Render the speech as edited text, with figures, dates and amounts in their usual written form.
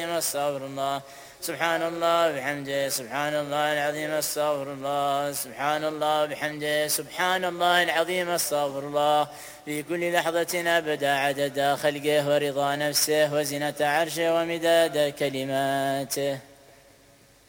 استغفر الله. سبحان الله وبحمده سبحان الله العظيم استغفر الله. سبحان الله وبحمده سبحان الله العظيم استغفر الله. في كل لحظة أبدا عدد خلقه ورضا نفسه وزنة عرشه ومداد كلماته.